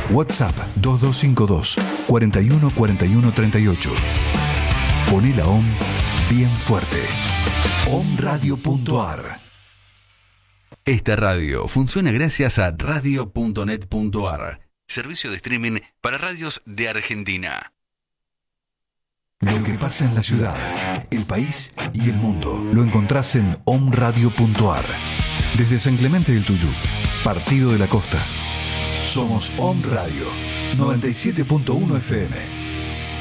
WhatsApp 2252 41 41 38. Poné la OM bien fuerte. omradio.ar. Esta radio funciona gracias a radio.net.ar, servicio de streaming para radios de Argentina. Lo que pasa en la ciudad, el país y el mundo lo encontrás en omradio.ar. Desde San Clemente del Tuyú, Partido de la Costa. Somos Om Radio 97.1 FM.